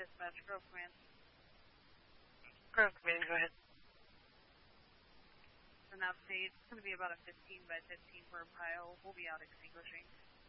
dispatch, Grove Command. Grove Command, go ahead. The nav state, it's going to be about a 15 by 15 for a pile. We'll be out extinguishing.